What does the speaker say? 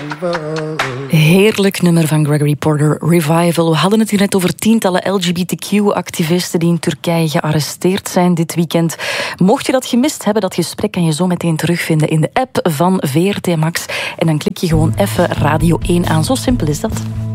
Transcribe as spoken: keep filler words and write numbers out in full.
Heerlijk nummer van Gregory Porter, Revival. We hadden het hier net over tientallen L G B T Q-activisten die in Turkije gearresteerd zijn dit weekend. Mocht je dat gemist hebben, dat gesprek kan je zo meteen terugvinden in de app van V R T Max. En dan klik je gewoon even Radio één aan. Zo simpel is dat.